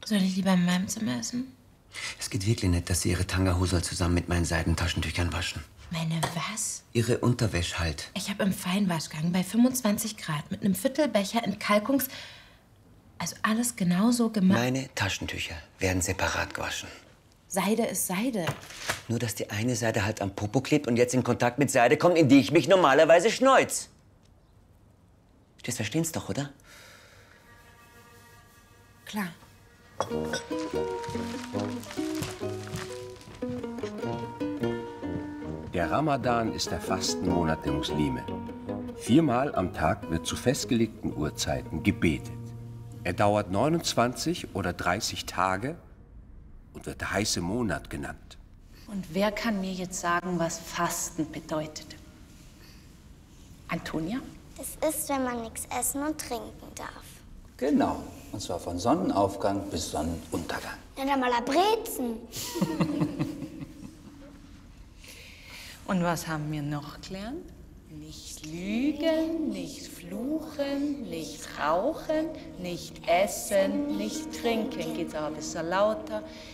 Soll ich lieber in meinem Zimmer essen? Es geht wirklich nicht, dass Sie Ihre Tangahose zusammen mit meinen Seidentaschentüchern waschen. Meine was? Ihre Unterwäsche halt. Ich habe im Feinwaschgang bei 25 Grad mit einem Viertelbecher Entkalkungs... Also alles genauso gemacht. Meine Taschentücher werden separat gewaschen. Seide ist Seide. Nur, dass die eine Seite halt am Popo klebt und jetzt in Kontakt mit Seide kommt, in die ich mich normalerweise schneuz. Das verstehen's doch, oder? Klar. Der Ramadan ist der Fastenmonat der Muslime. 4-mal am Tag wird zu festgelegten Uhrzeiten gebetet. Er dauert 29 oder 30 Tage und wird der heiße Monat genannt. Und wer kann mir jetzt sagen, was Fasten bedeutet? Antonia? Das ist, wenn man nichts essen und trinken darf. Genau. Und zwar von Sonnenaufgang bis Sonnenuntergang. Ja, dann mal Brezen. Und was haben wir noch gelernt? Nicht lügen, nicht fluchen, nicht rauchen, nicht essen, nicht trinken. Geht's aber ein bisschen lauter.